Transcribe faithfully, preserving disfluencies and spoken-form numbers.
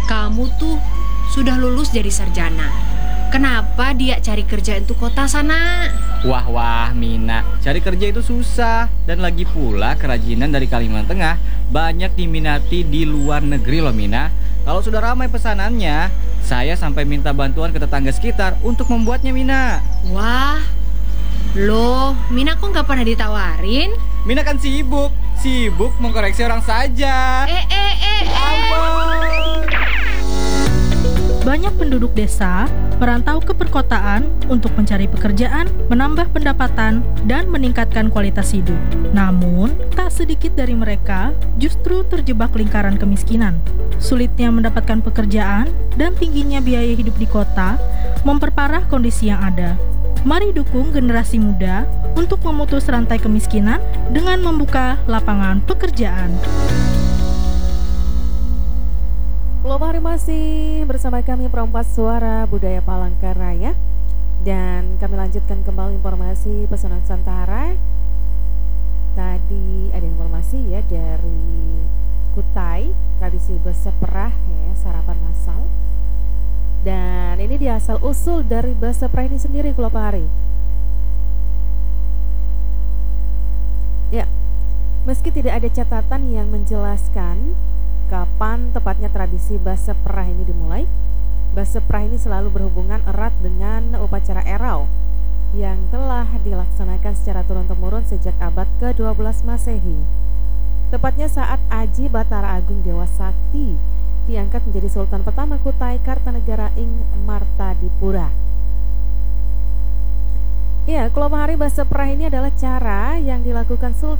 Kamu tuh sudah lulus jadi sarjana. Kenapa dia cari kerja untuk kota sana? Wah wah Mina, cari kerja itu susah. Dan lagi pula kerajinan dari Kalimantan Tengah banyak diminati di luar negeri loh Mina. Kalau sudah ramai pesanannya, saya sampai minta bantuan ke tetangga sekitar untuk membuatnya Mina. Wah, loh, Mina kok nggak pernah ditawarin? Mina kan sibuk, sibuk mengkoreksi orang saja. Eh, eh, eh, eh. Ampun. Banyak penduduk desa merantau ke perkotaan untuk mencari pekerjaan, menambah pendapatan, dan meningkatkan kualitas hidup. Namun, tak sedikit dari mereka justru terjebak lingkaran kemiskinan. Sulitnya mendapatkan pekerjaan dan tingginya biaya hidup di kota memperparah kondisi yang ada. Mari dukung generasi muda untuk memutus rantai kemiskinan dengan membuka lapangan pekerjaan. Global Hari masih bersama kami Perempat Suara Budaya Palangkaraya. Dan kami lanjutkan kembali informasi pesanan Nusantara. Tadi ada informasi ya dari Kutai, tradisi beseprah ya, sarapan massal. Dan ini dia asal usul dari beseprah ini sendiri Global Hari. Ya, meski tidak ada catatan yang menjelaskan kapan tepatnya tradisi Baseprah ini dimulai, Baseprah ini selalu berhubungan erat dengan upacara erau yang telah dilaksanakan secara turun-temurun sejak abad ke dua belas Masehi. Tepatnya saat Aji Batara Agung Dewa Sakti diangkat menjadi Sultan pertama Kutai Kartanegara ing Martadipura. Ya, Kelopahari Baseprah ini adalah cara yang dilakukan Sultan